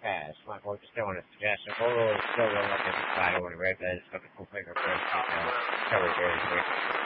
past. Michael, just don't want to suggest a photo is still going up in the side over the red, but it's got the full finger first. Cover very quick.